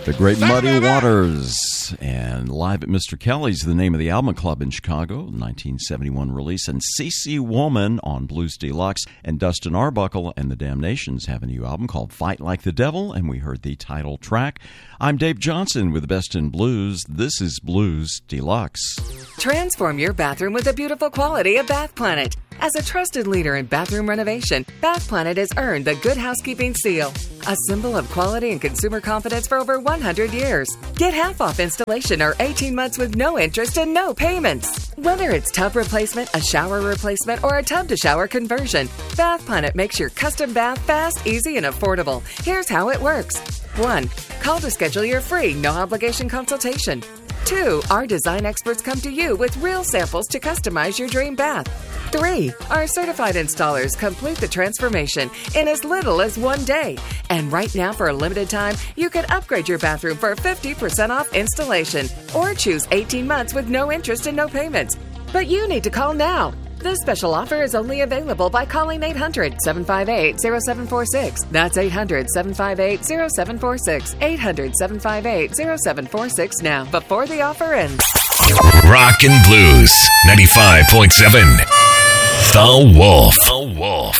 The Great Muddy Waters, and Live at Mr. Kelly's the name of the album, Club in Chicago, 1971 release, and CeCe Woolman on Blues Deluxe, and Dustin Arbuckle and the Damnations have a new album called Fight Like the Devil, and we heard the title track. I'm Dave Johnson with the Best in Blues. This is Blues Deluxe. Transform your bathroom with the beautiful quality of Bath Planet. As a trusted leader in bathroom renovation, Bath Planet has earned the Good Housekeeping seal, a symbol of quality and consumer confidence for over 100 years. Get half off installation or 18 months with no interest and no payments. Whether it's tub replacement, a shower replacement, or a tub-to-shower conversion, Bath Planet makes your custom bath fast, easy, and affordable. Here's how it works. 1. Call to schedule your free, no-obligation consultation. 2. Our design experts come to you with real samples to customize your dream bath. 3. Our certified installers complete the transformation in as little as 1 day. And right now, for a limited time, you can upgrade your bathroom for 50% off installation or choose 18 months with no interest and no payments. But you need to call now. This special offer is only available by calling 800-758-0746. That's 800-758-0746. 800-758-0746 now, before the offer ends. Rock and Blues, 95.7. The Wolf. The Wolf.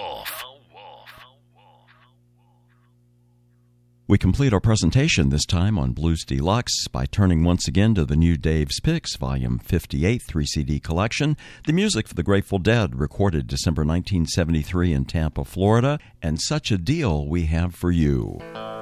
We complete our presentation this time on Blues Deluxe by turning once again to the new Dave's Picks, Volume 58, 3-CD collection, the music for the Grateful Dead, recorded December 1973 in Tampa, Florida, and Such a Deal We Have for You.